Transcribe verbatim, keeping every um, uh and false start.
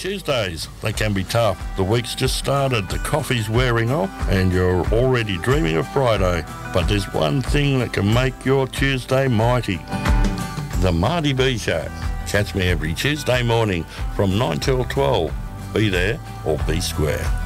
Tuesdays, they can be tough. The week's just started, the coffee's wearing off, and you're already dreaming of Friday. But there's one thing that can make your Tuesday mighty. The Marty B Show. Catch me every Tuesday morning from nine till twelve. Be there or be square.